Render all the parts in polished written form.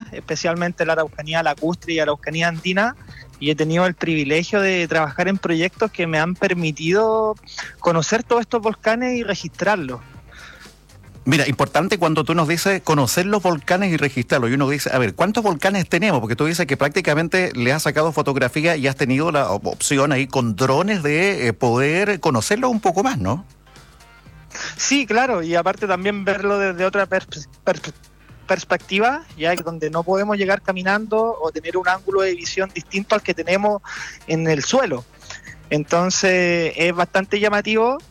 especialmente la Araucanía lacustre y Araucanía andina, y he tenido el privilegio de trabajar en proyectos que me han permitido conocer todos estos volcanes y registrarlos. Mira, importante cuando tú nos dices conocer los volcanes y registrarlos. Y uno dice, a ver, ¿cuántos volcanes tenemos? Porque tú dices que prácticamente le has sacado fotografía y has tenido la opción ahí con drones de poder conocerlos un poco más, ¿no? Sí, claro, y aparte también verlo desde otra perspectiva, ya donde no podemos llegar caminando o tener un ángulo de visión distinto al que tenemos en el suelo. Entonces es bastante llamativo.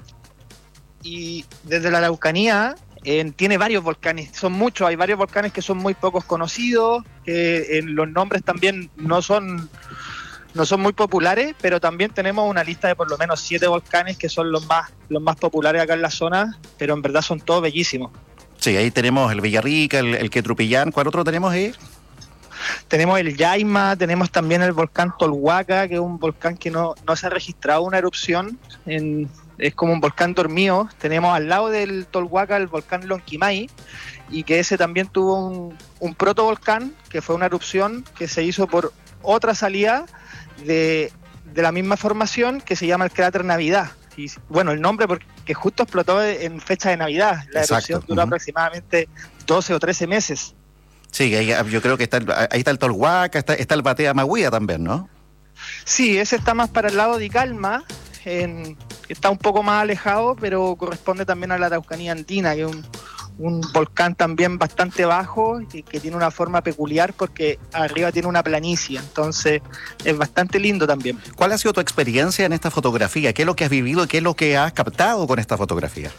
Y desde la Araucanía tiene varios volcanes, son muchos, hay varios volcanes que son muy pocos conocidos, que los nombres también no son muy populares, pero también tenemos una lista de por lo menos 7 volcanes que son los más populares acá en la zona, pero en verdad son todos bellísimos. Sí, ahí tenemos el Villarrica, el Quetrupillán. ¿Cuál otro tenemos ahí? Tenemos el Yaima, tenemos también el volcán Tolhuaca, que es un volcán que no se ha registrado una erupción, es como un volcán dormido. Tenemos al lado del Tolhuaca el volcán Lonquimay, y que ese también tuvo un protovolcán, que fue una erupción que se hizo por otra salida de la misma formación, que se llama el cráter Navidad. Y bueno, el nombre porque justo explotó en fecha de Navidad. La erupción duró aproximadamente 12 o 13 meses. Sí, yo creo que ahí está el Tolhuaca, está el Batea Maguía también, ¿no? Sí, ese está más para el lado de Calma, está un poco más alejado, pero corresponde también a la Araucanía andina, que es un volcán también bastante bajo, que tiene una forma peculiar porque arriba tiene una planicie, entonces es bastante lindo también. ¿Cuál ha sido tu experiencia en esta fotografía? ¿Qué es lo que has vivido y qué es lo que has captado con esta fotografía?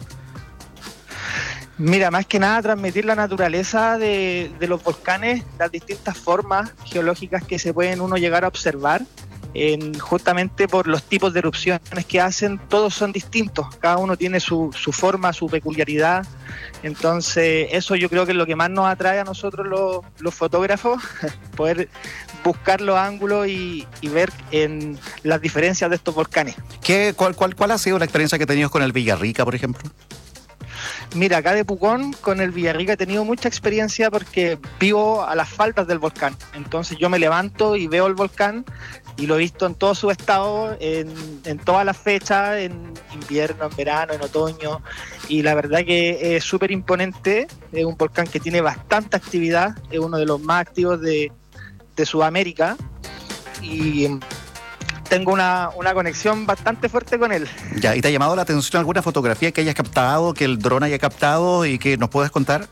Mira, más que nada transmitir la naturaleza de los volcanes, las distintas formas geológicas que se pueden uno llegar a observar, justamente por los tipos de erupciones que hacen. Todos son distintos, cada uno tiene su forma, su peculiaridad. Entonces eso yo creo que es lo que más nos atrae a nosotros los fotógrafos, poder buscar los ángulos y ver en las diferencias de estos volcanes. ¿Cuál ha sido la experiencia que tenías con el Villarrica, por ejemplo? Mira, acá de Pucón con el Villarrica he tenido mucha experiencia porque vivo a las faldas del volcán. Entonces yo me levanto y veo el volcán y lo he visto en todo su estado, en todas las fechas, en invierno, en verano, en otoño. Y la verdad que es súper imponente, es un volcán que tiene bastante actividad, es uno de los más activos de Sudamérica. Y tengo una conexión bastante fuerte con él. Ya, ¿y te ha llamado la atención alguna fotografía que hayas captado, que el dron haya captado y que nos puedas contar?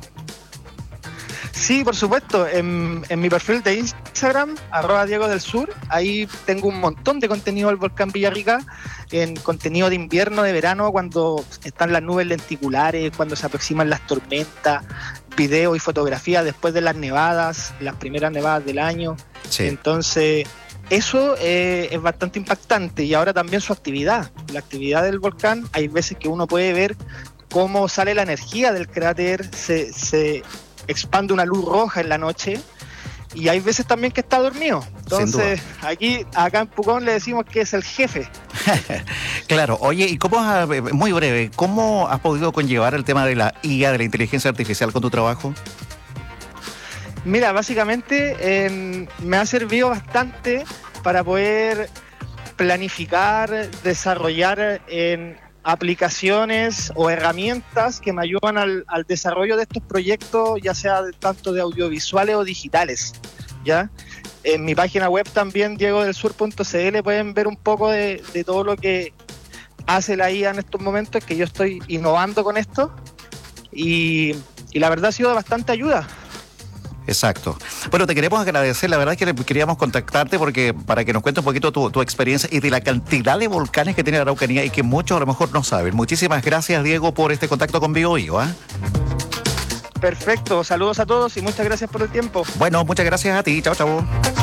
Sí, por supuesto. En mi perfil de Instagram, @DiegoDelSur, ahí tengo un montón de contenido del volcán Villarrica, en contenido de invierno, de verano, cuando están las nubes lenticulares, cuando se aproximan las tormentas, video y fotografía después de las nevadas, las primeras nevadas del año. Sí. Entonces eso es bastante impactante. Y ahora también su actividad, la actividad del volcán. Hay veces que uno puede ver cómo sale la energía del cráter, se expande una luz roja en la noche, y hay veces también que está dormido. Entonces acá en Pucón le decimos que es el jefe. Claro. Oye, y muy breve, ¿cómo has podido conllevar el tema de la IA, de la inteligencia artificial con tu trabajo? Mira, básicamente me ha servido bastante para poder planificar, desarrollar aplicaciones o herramientas que me ayudan al desarrollo de estos proyectos, ya sea tanto de audiovisuales o digitales, ¿ya? En mi página web también, diegodelsur.cl, pueden ver un poco de todo lo que hace la IA en estos momentos, que yo estoy innovando con esto, y la verdad ha sido de bastante ayuda. Exacto. Bueno, te queremos agradecer, la verdad es que queríamos contactarte para que nos cuentes un poquito tu experiencia y de la cantidad de volcanes que tiene la Araucanía y que muchos a lo mejor no saben. Muchísimas gracias, Diego, por este contacto con BioBio, ¿eh? Perfecto, saludos a todos y muchas gracias por el tiempo. Bueno, muchas gracias a ti, chao, chao.